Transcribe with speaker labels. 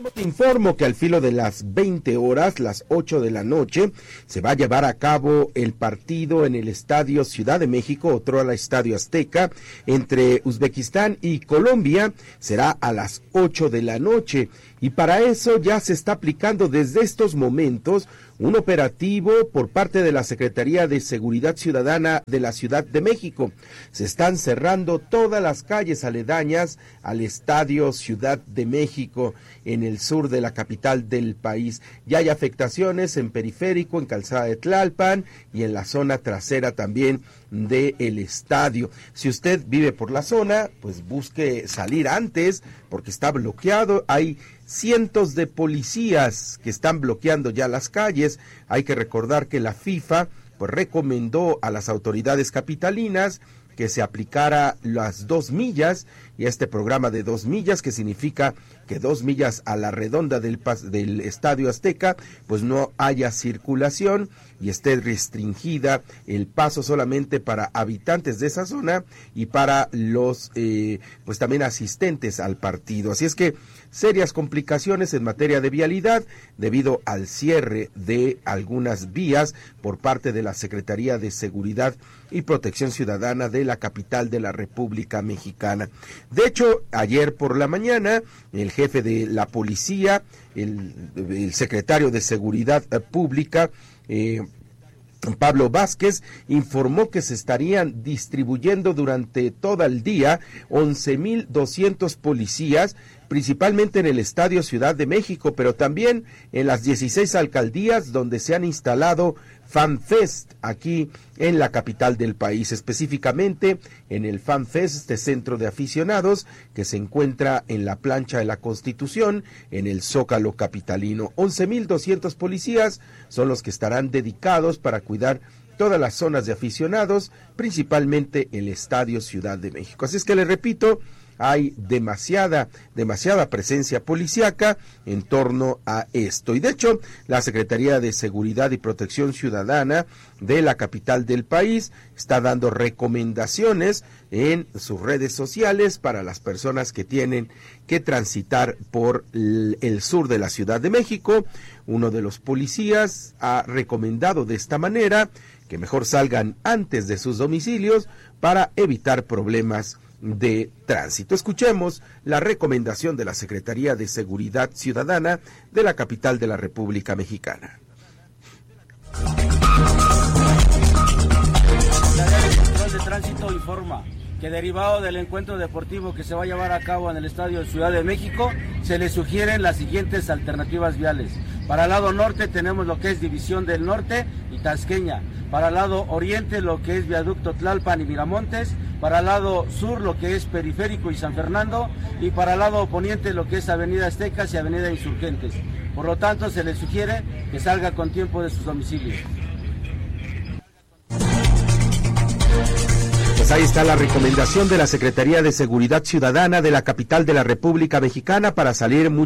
Speaker 1: Te informo que al filo de las 20 horas, las 8 de la noche, se va a llevar a cabo el partido en el Estadio Ciudad de México, otrora Estadio Azteca, entre Uzbekistán y Colombia. Será a las 8 de la noche. Y para eso ya se está aplicando desde estos momentos un operativo por parte de la Secretaría de Seguridad Ciudadana de la Ciudad de México. Se están cerrando todas las calles aledañas al Estadio Ciudad de México, en el sur de la capital del país. Ya hay afectaciones en Periférico, en Calzada de Tlalpan y en la zona trasera también del estadio. Si usted vive por la zona, pues busque salir antes porque está bloqueado. Hay cientos de policías que están bloqueando ya las calles. Hay que recordar que la FIFA pues recomendó a las autoridades capitalinas que se aplicara las 2 millas y este programa de 2 millas, que significa que 2 millas a la redonda del Estadio Azteca, pues no haya circulación y esté restringida el paso solamente para habitantes de esa zona y para los pues también asistentes al partido. Así es que serias complicaciones en materia de vialidad debido al cierre de algunas vías por parte de la Secretaría de Seguridad y Protección Ciudadana de la capital de la República Mexicana. De hecho, ayer por la mañana, el jefe de la policía, el secretario de Seguridad Pública, Pablo Vázquez, informó que se estarían distribuyendo durante todo el día 11,200 policías, principalmente en el Estadio Ciudad de México, pero también en las 16 alcaldías donde se han instalado FanFest aquí en la capital del país, específicamente en el FanFest, este centro de aficionados que se encuentra en la plancha de la Constitución, en el Zócalo capitalino. 11,200 policías son los que estarán dedicados para cuidar todas las zonas de aficionados, principalmente el Estadio Ciudad de México. Así es que les repito, hay demasiada presencia policíaca en torno a esto. Y de hecho, la Secretaría de Seguridad y Protección Ciudadana de la capital del país está dando recomendaciones en sus redes sociales para las personas que tienen que transitar por el sur de la Ciudad de México. Uno de los policías ha recomendado de esta manera que mejor salgan antes de sus domicilios para evitar problemas de tránsito. Escuchemos la recomendación de la Secretaría de Seguridad Ciudadana de la capital de la República Mexicana.
Speaker 2: La Secretaría de Control de Tránsito informa que derivado del encuentro deportivo que se va a llevar a cabo en el Estadio Ciudad de México, se le sugieren las siguientes alternativas viales. Para el lado norte tenemos lo que es División del Norte y Tasqueña. Para el lado oriente lo que es Viaducto Tlalpan y Miramontes. Para el lado sur lo que es Periférico y San Fernando. Y para el lado poniente lo que es Avenida Aztecas y Avenida Insurgentes. Por lo tanto, se le sugiere que salga con tiempo de sus domicilios.
Speaker 1: Pues ahí está la recomendación de la Secretaría de Seguridad Ciudadana de la capital de la República Mexicana para salir